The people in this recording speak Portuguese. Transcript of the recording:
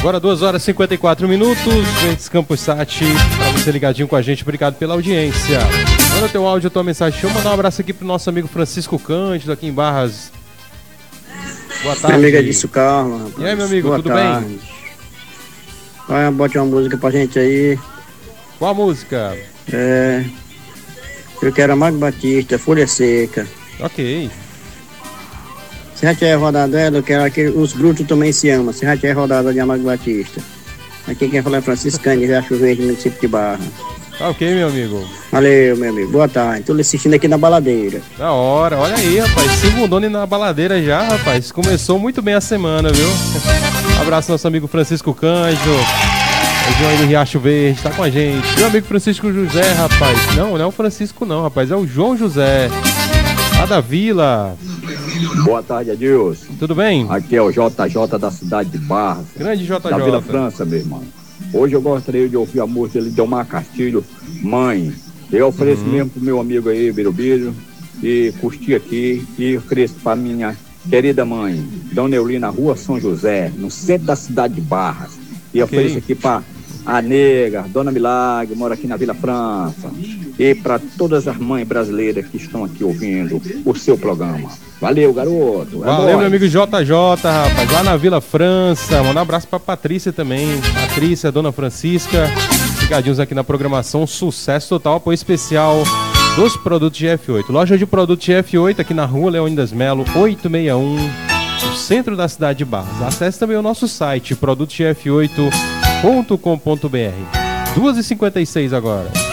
Agora 2 horas e 54 minutos, Verdes Campos Sat, pra você ligadinho com a gente, obrigado pela audiência. Manda teu áudio, tua mensagem, deixa eu mandar um abraço aqui pro nosso amigo Francisco Cândido, aqui em Barras. Boa tarde. Minha amiga disse Carla, rapaz. E aí, meu amigo, boa tudo tarde. bem? Vai, bote uma música pra gente aí. Qual a música? Eu quero Amado Batista, Folha Seca. Ok. Se já tiver rodado ela, eu quero que os brutos também se amam. Se já tiver rodado de Amado Batista. Aqui quem fala é Francisco Cândido, Riacho Verde, município de Barra. Tá ok, meu amigo. Valeu, meu amigo. Boa tarde. Tô lhe assistindo aqui na baladeira. Da hora, olha aí, rapaz. Segundone na baladeira já, rapaz. Começou muito bem a semana, viu? Abraço nosso amigo Francisco Cândido. Região aí do Riacho Verde, tá com a gente. Meu amigo Francisco José, rapaz. Não é o Francisco não, rapaz. É o João José. Lá da Vila. Boa tarde, Adilson. Tudo bem? Aqui é o JJ da cidade de Barras. Grande JJ. Da Vila França, meu irmão. Hoje eu gostaria de ouvir a música de Delmar Castilho, Mãe. Eu ofereço mesmo pro meu amigo aí, Birubiru, e curti aqui e ofereço pra minha querida mãe, Dona Eulina, Rua São José, no centro da cidade de Barras. E ofereço aqui pra a nega, Dona Milagre, mora aqui na Vila França. E para todas as mães brasileiras que estão aqui ouvindo o seu programa. Valeu, garoto. Valeu, meu amigo JJ, rapaz. Lá na Vila França. Manda um abraço pra Patrícia também. Patrícia, Dona Francisca. Ligadinhos aqui na programação. Sucesso total. Apoio especial dos produtos GF8. Loja de produtos GF8 aqui na rua Leônidas Melo, 861. No centro da cidade de Barras. Acesse também o nosso site, produtosgf8.com.br. 2h56 agora.